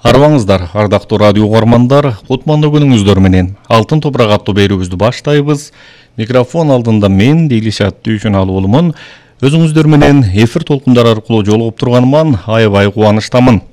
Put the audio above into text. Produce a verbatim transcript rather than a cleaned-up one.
Арбаңыздар, ардактуу радио угармандар, кутмандуу күнүңүздөр менен Алтын топурак аттуу берүүбүздү баштайбыз. Микрофон алдында мен Дейлишат Дүйшөн Алуулумун. Өзүңүздөр менен эфир толкундары аркылуу жолугуп турганыман аябай кубанычтамын.